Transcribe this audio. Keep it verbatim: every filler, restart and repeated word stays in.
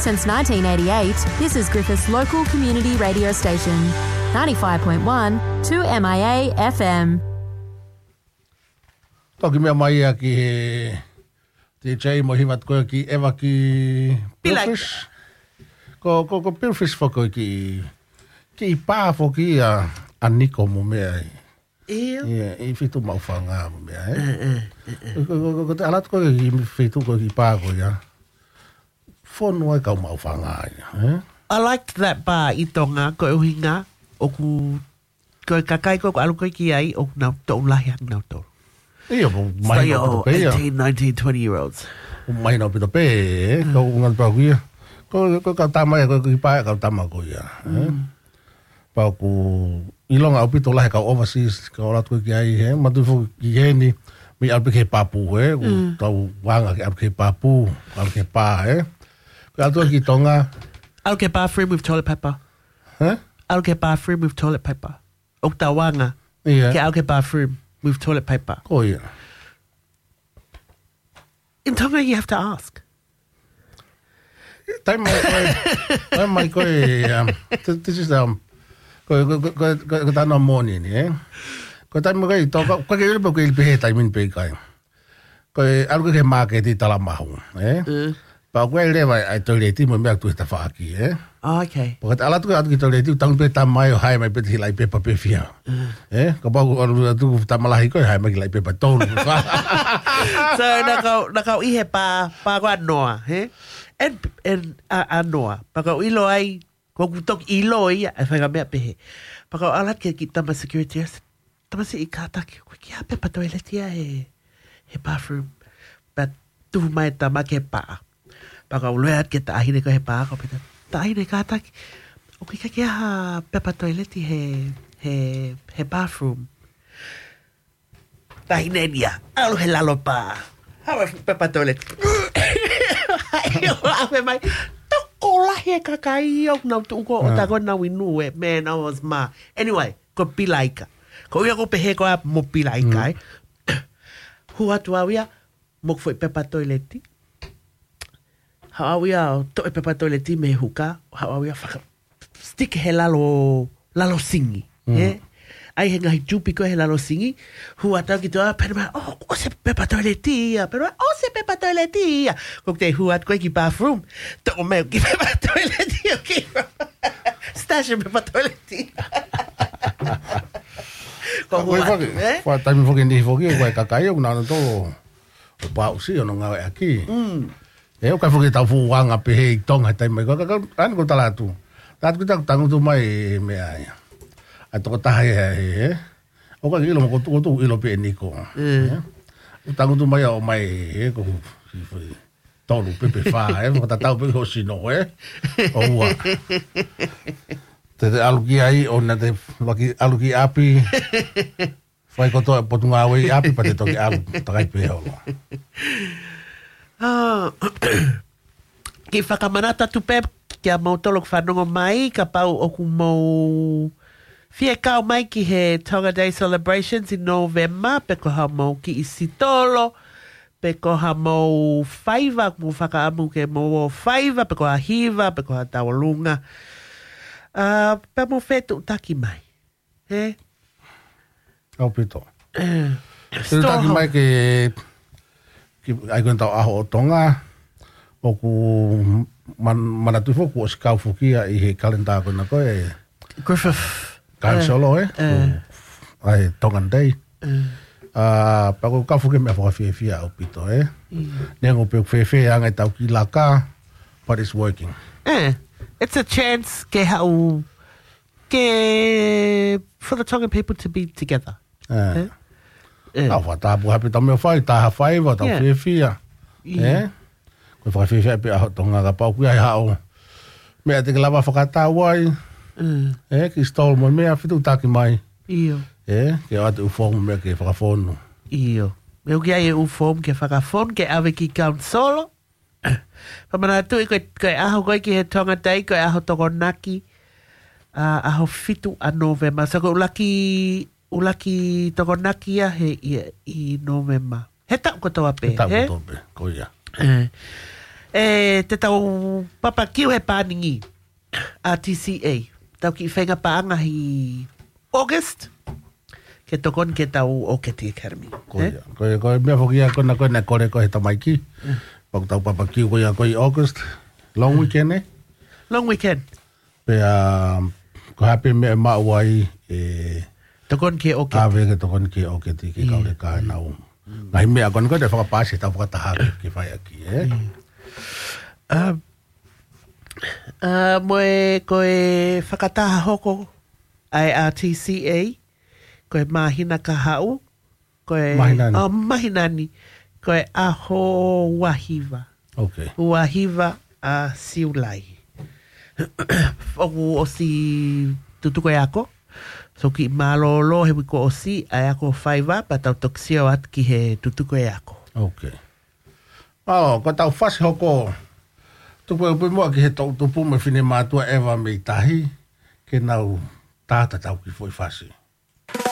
Since nineteen eighty-eight, this is Griffith's local community radio station, ninety-five point one, two M I A F M. Toki mea mai a ki he D J mo hivat koe ki Eva ki Pilfish. Ko, ko, ko Pilfish whako ki ki pā whoki a, a Niko mo mea i. Ia. Ia, i whitu mau whanga mo mea, eh? Ko te alat koe ki whitu koe ki pā koe, ia. Whono ai kau mau whanga, ia, eh? I liked that bar i tonga, ko uhinga, o ku, ko kakai ko alu koe ki ai, o nau tau lahi ang nau tau. Ia, mo mai no pito pe, ia. eighteen, nineteen, twenty year olds. O mai no pito pe, eh? Kau ngan pau kia. Ko ko kau tama ko ki pa kau tama ko ya. Pa ku ilonga o pito la ka overseas ka ora tu ki ai he ma tu fu ki he ni mi al ke papu he ku tau wanga ke al ke papu al ke pa he. Ka tu ki tonga I'll get bathroom with toilet paper. Huh? I'll get bathroom with toilet paper. O ta wanga. Ia. Ke I'll get bathroom with toilet paper. Ko ia. In Tonga you have to ask. Tai mai koe, tai mai koe, um, this is, um, koe, koe, koe, koe, koe tana moni ni, eh? Koe tai mai koe, toka, koe ke ilipo koe ilipe he tai min pei kai. Koe, alu ke marketi tala mahu, eh? Pa koe lewa ai toileti mo mea tu hita whaaki, eh? Oh, okay. Paka te alatu ke atu ki toileti, tangu pe tamai o hai mai peti hilai pepa pe fia. Eh? Ka pau anu atu tamalahi koe hai mai hilai pepa tolu. So, nakau, nakau ihe pa, pa koa noa, eh? En, en, a, a noa. Paka ilo ai, ko kutok ilo ia, e whainga mea pehe. Paka alat ke ki tama security, tama si i kātaki, koe ki hape pa toileti ia he, he bathroom. But tuhu mai tama ke paa. Paka uloe at ke taahine ko he paa, ko pita, taahine kātaki. O kui ka kia ha pepa toileti he, he, he bathroom. Taahine nia, alu he lalo paa. Hawa pepa toileti. Yo, awe mai, toko lahi e kakai o nau tuko o tako nau inu e, man, I was ma. Anyway, ko pilaika. Ko ia ko pehe ko a mo pilaika, eh. Hua tu awia, mo foi pepa toileti. Hau awia, to e pepa toileti me huka, hau awia whaka, stick he lalo, lalo singi, eh. Ai he ngahi tupi ko he lalo singi, hua tau ki toa, pero mai, oh, o se pepa toileti ia, pero mai, o se pepa toileti ia. Ko te hua at koe ki bathroom, to o meo ki pepa toileti ia, ki stash e pepa toileti ia. Ko hua atu, eh? Wha taimi whoki ni whoki, koe kakai o nana tō, o pāu si o no ngawe aki. E o kai whoki tau fuwanga pehe i tonga taimi, ko anu ko tala atu. Tātu ki taku tangu tu mai mea ia. A toko taha e he, eh? O ka ilo mo kotu kotu ilo pe niko. O tangu tu mai o mai, eh? Ko tolu pepe wha, eh? Mo ta tau pepe hosino, eh? O ua. Te te aluki ai, o na te waki aluki api. Whai koto e potunga awe i api, pa te toki alu, takai pe holo. Ki whakamanata tu pep, kia mautolok whanongo mai, ka pau oku mau... Fie kau mai ki he Tonga Day celebrations in November, pe ko ha mau ki i Sitolo, pe ko ha mau whaiva, mo whakaamu ke mau whaiva, pe ko ha hiva, pe ko ha tawalunga. Uh, pe mo whetu taki mai. He? Au pito. Uh, Te taki mai ke, ki ai koen tau aho o Tonga, o ku man, manatu foku o sikau fukia i he kalenda koe na koe. Griffith. Kan solo, eh? Uh, ai, Tongan Day. Uh, uh, Pako ka fuke mea whakawhiawhia au pito, eh? Yeah. Nengo pe whewhe angai tau ki laka, but it's working. Eh, it's a chance ke hau, ke, for the Tongan people to be together. Eh. Eh. Au whatapu hapi tau mea whai, taha whaiwa, tau whewhia. Eh? Koe whakawhiawhia pe aho Tonga ka pau kia hao. Mea te ke lawa whakatau ai. Mm. Eh, ki stole mo mea fitu taki mai. Iyo. Eh, ke atu ufomu mea ke whakafonu. Iyo. Meu kia e ufomu ke whakafonu ke awe ki count solo. Pamana tu i koe, koe aho koe ki he Tonga Day, koe aho tokonaki, uh, aho fitu a November. So koe ulaki, ulaki tokonaki a he i, i November. He tau kotoa pe, he? He tau he? kotoa pe, ko ia. Eh. E te tau papa kiu he pāningi a T C A. Tau ki whenga paanga hi August. Ke tokon ke tau o ke te Academy. Koia. Koia, koia, mea whokia kona koe na kore koe tamaiki. Pau tau papa kiu koia koe August. Long weekend, eh? Long weekend. Pea, ko hape mea mauai e... Tokon ke o ke. Awe ke tokon ke o ke te ke kaure ka nau. Ngai mea kona koe te whakapasi tau whakataharu ke whai aki, eh? Uh, uh, moe koe whakataha hoko ai a T C A. Koe mahina ka hau. Koe... Mahinani. Oh, mahinani. Koe aho wahiva. Okay. Wahiva a siulai. Oku o si tutuko e ako. So ki malolo he wiko o si ai ako whaiva pa tau toksio at ki he tutuko e ako. Okay. Oh, ko tau whasi hoko. Tupu e pui mua ki he tau tupu me whine mātua ewa me tahi. Ke nau tāta tau ki fwoi whasi.